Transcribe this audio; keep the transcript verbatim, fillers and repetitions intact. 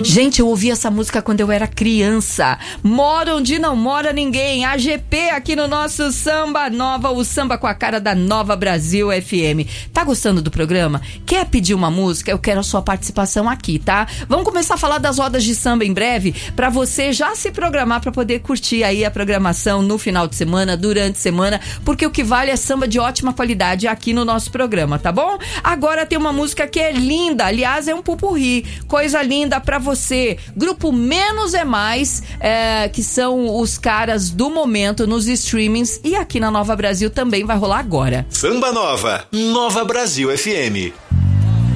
Gente, eu ouvi essa música quando eu era criança. Mora onde não mora ninguém. A G P aqui no nosso Samba Nova, o samba com a cara da Nova Brasil F M. Tá gostando do programa? Quer pedir uma música? Eu quero a sua participação aqui, tá? Vamos começar a falar das rodas de samba em breve, pra você já se programar pra poder curtir aí a programação no final de semana, durante a semana, porque o que vale é samba de ótima qualidade aqui no nosso programa, tá bom? Agora tem uma música que é linda, aliás, é um pupurri, coisa linda pra você. Grupo Menos é Mais, é, que são os caras do momento nos streamings, e aqui na Nova Brasil também vai rolar agora. Samba Nova, Nova Brasil F M.